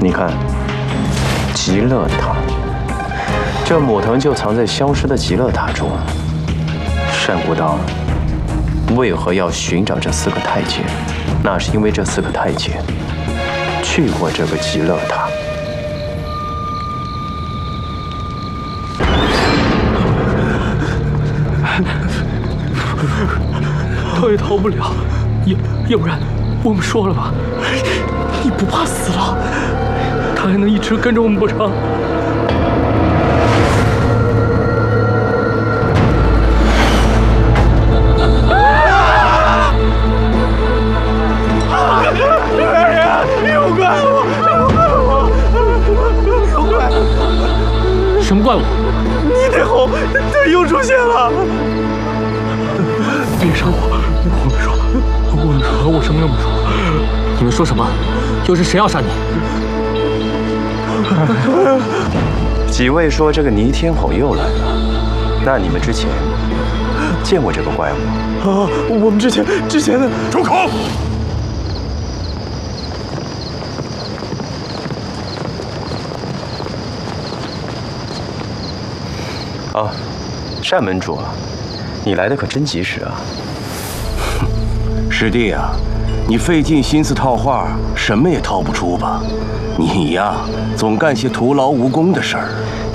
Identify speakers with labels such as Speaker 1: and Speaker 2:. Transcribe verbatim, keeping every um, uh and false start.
Speaker 1: 你看，极乐塔，这母藤就藏在消失的极乐塔中。单古道为何要寻找这四个太监？那是因为这四个太监去过这个极乐塔。
Speaker 2: 逃也逃不了，要要不然我们说了吧？你不怕死了？他还能一直跟着我们不成？什么怪物？
Speaker 3: 你太后，他又出现了！
Speaker 2: 别杀我！我没说，我没说，我什么都没说。你们说什么？又是谁要杀你？
Speaker 1: 几位说这个倪天吼又来了，那你们之前见过这个怪物？
Speaker 3: 啊，我们之前之前的……
Speaker 4: 住口！
Speaker 1: 啊，单门主，你来的可真及时啊！
Speaker 5: 师弟啊，你费尽心思套话，什么也套不出吧？你呀，总干些徒劳无功的事儿。